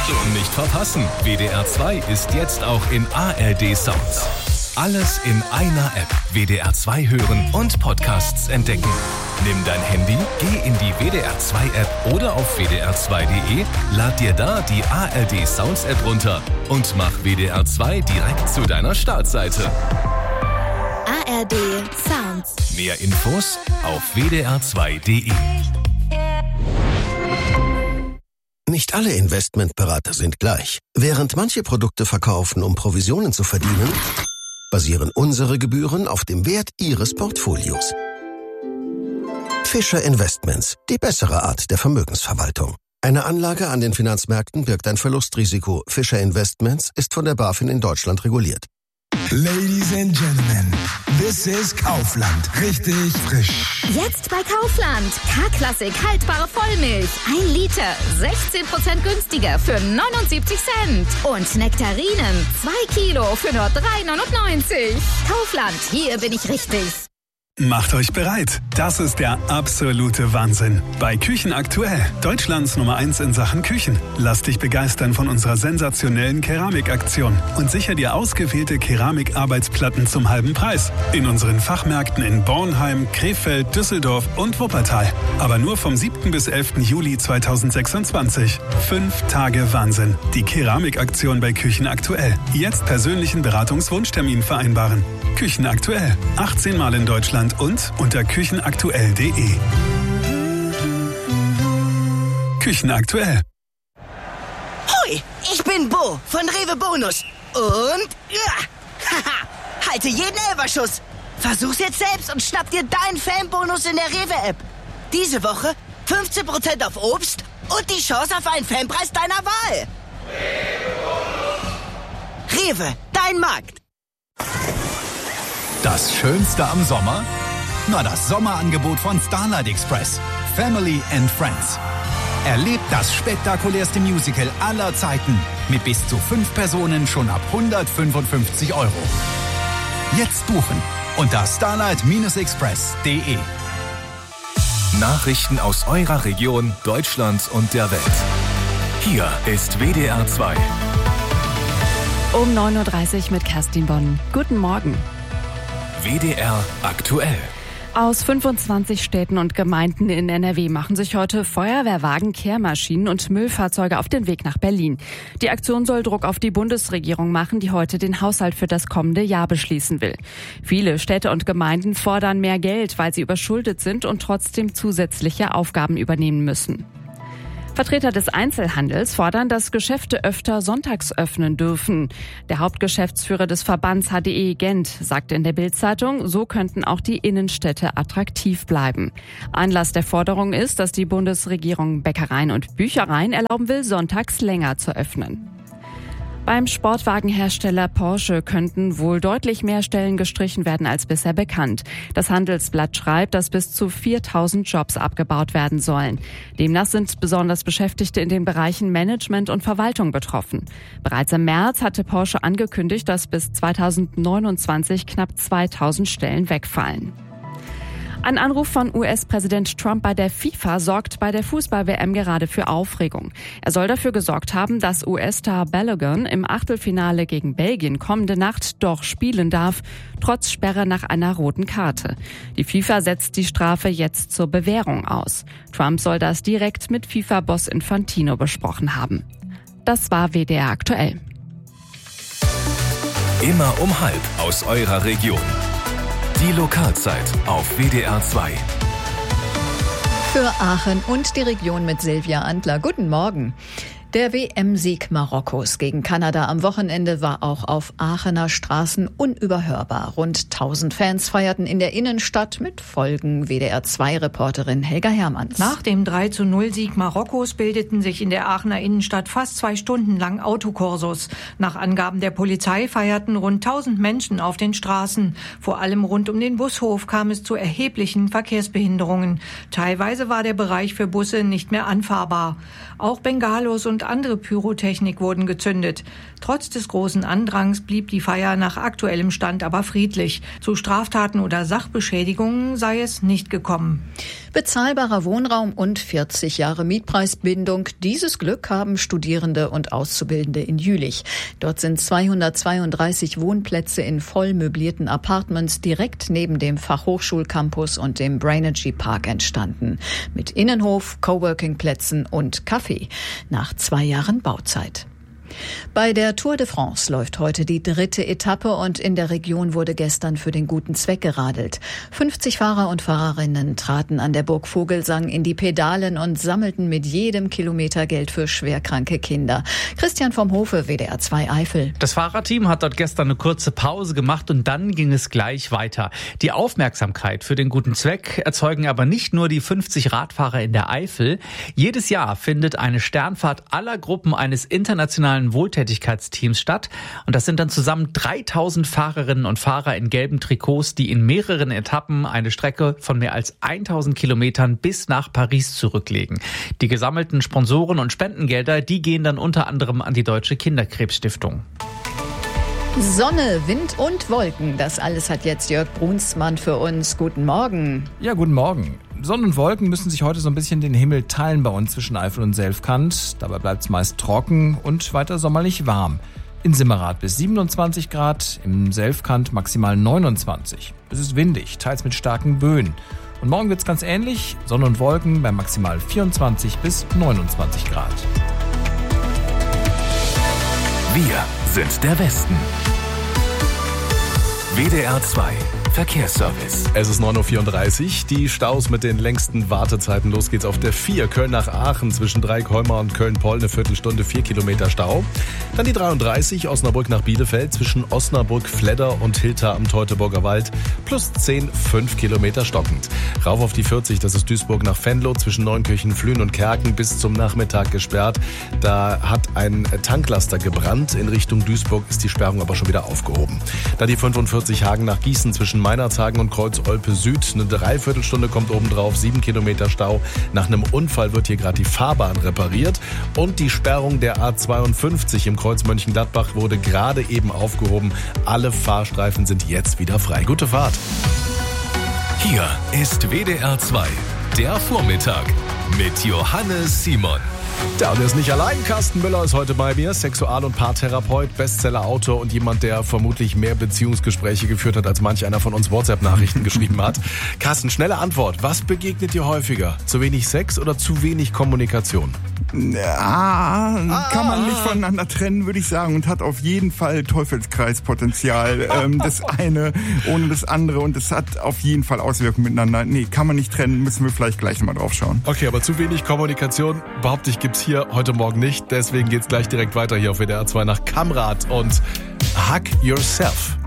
Nicht verpassen. WDR 2 ist jetzt auch in ARD Sounds. Alles in einer App. WDR 2 hören und Podcasts entdecken. Nimm dein Handy, geh in die WDR 2 App oder auf wdr2.de, lad dir da die ARD Sounds App runter und mach WDR 2 direkt zu deiner Startseite. ARD Sounds. Mehr Infos auf wdr2.de. Nicht alle Investmentberater sind gleich. Während manche Produkte verkaufen, um Provisionen zu verdienen, basieren unsere Gebühren auf dem Wert Ihres Portfolios. Fischer Investments, die bessere Art der Vermögensverwaltung. Eine Anlage an den Finanzmärkten birgt ein Verlustrisiko. Fischer Investments ist von der BaFin in Deutschland reguliert. Ladies and Gentlemen, this is Kaufland. Richtig frisch. Jetzt bei Kaufland. K-Klassik haltbare Vollmilch. 1 Liter, 16% günstiger für 79 Cent. Und Nektarinen, 2 Kilo für nur 3,99. Kaufland, hier bin ich richtig. Macht euch bereit. Das ist der absolute Wahnsinn. Bei Küchen aktuell, Deutschlands Nummer 1 in Sachen Küchen. Lass dich begeistern von unserer sensationellen Keramikaktion und sicher dir ausgewählte Keramikarbeitsplatten zum halben Preis. In unseren Fachmärkten in Bornheim, Krefeld, Düsseldorf und Wuppertal. Aber nur vom 7. bis 11. Juli 2026. 5 Tage Wahnsinn. Die Keramikaktion bei Küchen aktuell. Jetzt persönlichen Beratungswunschtermin vereinbaren. Küchen aktuell. 18 Mal in Deutschland und unter küchenaktuell.de. Küchen aktuell. Hoi, ich bin Bo von Rewe Bonus. Und haha, halte jeden Elferschuss. Versuch's jetzt selbst und schnapp dir deinen Fanbonus in der Rewe-App. Diese Woche 15% auf Obst und die Chance auf einen Fanpreis deiner Wahl. Rewe, dein Markt. Das Schönste am Sommer? Na, das Sommerangebot von Starlight Express. Family and Friends. Erlebt das spektakulärste Musical aller Zeiten. Mit bis zu 5 Personen schon ab 155 €. Jetzt buchen unter starlight-express.de. Nachrichten aus eurer Region, Deutschlands und der Welt. Hier ist WDR 2. Um 9.30 Uhr mit Kerstin Bonn. Guten Morgen. WDR aktuell. Aus 25 Städten und Gemeinden in NRW machen sich heute Feuerwehrwagen, Kehrmaschinen und Müllfahrzeuge auf den Weg nach Berlin. Die Aktion soll Druck auf die Bundesregierung machen, die heute den Haushalt für das kommende Jahr beschließen will. Viele Städte und Gemeinden fordern mehr Geld, weil sie überschuldet sind und trotzdem zusätzliche Aufgaben übernehmen müssen. Vertreter des Einzelhandels fordern, dass Geschäfte öfter sonntags öffnen dürfen. Der Hauptgeschäftsführer des Verbands HDE Gent sagte in der Bild-Zeitung, so könnten auch die Innenstädte attraktiv bleiben. Anlass der Forderung ist, dass die Bundesregierung Bäckereien und Büchereien erlauben will, sonntags länger zu öffnen. Beim Sportwagenhersteller Porsche könnten wohl deutlich mehr Stellen gestrichen werden als bisher bekannt. Das Handelsblatt schreibt, dass bis zu 4.000 Jobs abgebaut werden sollen. Demnach sind besonders Beschäftigte in den Bereichen Management und Verwaltung betroffen. Bereits im März hatte Porsche angekündigt, dass bis 2029 knapp 2.000 Stellen wegfallen. Ein Anruf von US-Präsident Trump bei der FIFA sorgt bei der Fußball-WM gerade für Aufregung. Er soll dafür gesorgt haben, dass US-Star Balogun im Achtelfinale gegen Belgien kommende Nacht doch spielen darf, trotz Sperre nach einer roten Karte. Die FIFA setzt die Strafe jetzt zur Bewährung aus. Trump soll das direkt mit FIFA-Boss Infantino besprochen haben. Das war WDR aktuell. Immer um 12:30 aus eurer Region. Die Lokalzeit auf WDR 2. Für Aachen und die Region mit Silvia Antler. Guten Morgen. Der WM-Sieg Marokkos gegen Kanada am Wochenende war auch auf Aachener Straßen unüberhörbar. Rund 1000 Fans feierten in der Innenstadt mit Folgen. WDR-2-Reporterin Helga Hermanns. Nach dem 3:0-Sieg Marokkos bildeten sich in der Aachener Innenstadt fast 2 Stunden lang Autokorsos. Nach Angaben der Polizei feierten rund 1000 Menschen auf den Straßen. Vor allem rund um den Bushof kam es zu erheblichen Verkehrsbehinderungen. Teilweise war der Bereich für Busse nicht mehr anfahrbar. Auch Bengalos und andere Pyrotechnik wurden gezündet. Trotz des großen Andrangs blieb die Feier nach aktuellem Stand aber friedlich. Zu Straftaten oder Sachbeschädigungen sei es nicht gekommen. Bezahlbarer Wohnraum und 40 Jahre Mietpreisbindung. Dieses Glück haben Studierende und Auszubildende in Jülich. Dort sind 232 Wohnplätze in voll möblierten Apartments direkt neben dem Fachhochschulcampus und dem Brainergy Park entstanden. Mit Innenhof, Coworking-Plätzen und Café. Nach 2 Jahren Bauzeit. Bei der Tour de France läuft heute die 3. Etappe und in der Region wurde gestern für den guten Zweck geradelt. 50 Fahrer und Fahrerinnen traten an der Burg Vogelsang in die Pedalen und sammelten mit jedem Kilometer Geld für schwerkranke Kinder. Christian vom Hofe, WDR 2 Eifel. Das Fahrerteam hat dort gestern eine kurze Pause gemacht und dann ging es gleich weiter. Die Aufmerksamkeit für den guten Zweck erzeugen aber nicht nur die 50 Radfahrer in der Eifel. Jedes Jahr findet eine Sternfahrt aller Gruppen eines internationalen Wohltätigkeitsteams statt. Und das sind dann zusammen 3000 Fahrerinnen und Fahrer in gelben Trikots, die in mehreren Etappen eine Strecke von mehr als 1000 Kilometern bis nach Paris zurücklegen. Die gesammelten Sponsoren und Spendengelder, die gehen dann unter anderem an die Deutsche Kinderkrebsstiftung. Sonne, Wind und Wolken, das alles hat jetzt Jörg Brunsmann für uns. Guten Morgen. Ja, guten Morgen. Sonne und Wolken müssen sich heute so ein bisschen den Himmel teilen bei uns zwischen Eifel und Selfkant. Dabei bleibt es meist trocken und weiter sommerlich warm. In Simmerath bis 27 Grad, im Selfkant maximal 29. Es ist windig, teils mit starken Böen. Und morgen wird es ganz ähnlich, Sonne und Wolken bei maximal 24 bis 29 Grad. Wir sind der Westen. WDR 2 Verkehrsservice. Es ist 9.34 Uhr. Die Staus mit den längsten Wartezeiten. Los geht's auf der 4. Köln nach Aachen zwischen Dreieck-Heumar und Köln-Poll. Eine Viertelstunde, 4 Kilometer Stau. Dann die 33 Osnabrück nach Bielefeld zwischen Osnabrück, Fledder und Hilter am Teutoburger Wald. Plus 10, 5 Kilometer stockend. Rauf auf die 40. Das ist Duisburg nach Venlo zwischen Neunkirchen, Flühen und Kerken bis zum Nachmittag gesperrt. Da hat ein Tanklaster gebrannt. In Richtung Duisburg ist die Sperrung aber schon wieder aufgehoben. Dann die 45 Hagen nach Gießen zwischen Meinerzhagen und Kreuz-Olpe Süd. Eine Dreiviertelstunde kommt obendrauf, 7 Kilometer Stau. Nach einem Unfall wird hier gerade die Fahrbahn repariert. Und die Sperrung der A52 im Kreuz Mönchengladbach wurde gerade eben aufgehoben. Alle Fahrstreifen sind jetzt wieder frei. Gute Fahrt. Hier ist WDR 2, der Vormittag mit Johannes Simon. Ja, und er ist nicht allein. Carsten Müller ist heute bei mir, Sexual- und Paartherapeut, Bestseller-Autor und jemand, der vermutlich mehr Beziehungsgespräche geführt hat, als manch einer von uns WhatsApp-Nachrichten geschrieben hat. Carsten, schnelle Antwort. Was begegnet dir häufiger? Zu wenig Sex oder zu wenig Kommunikation? Kann man nicht voneinander trennen, würde ich sagen, und hat auf jeden Fall Teufelskreispotenzial. Das eine ohne das andere, und es hat auf jeden Fall Auswirkungen miteinander. Nee, kann man nicht trennen, müssen wir vielleicht gleich nochmal drauf schauen. Okay, aber zu wenig Kommunikation, behaupte ich, gibt's hier heute Morgen nicht. Deswegen geht's gleich direkt weiter hier auf WDR 2 nach Kamrat und Hug Yourself.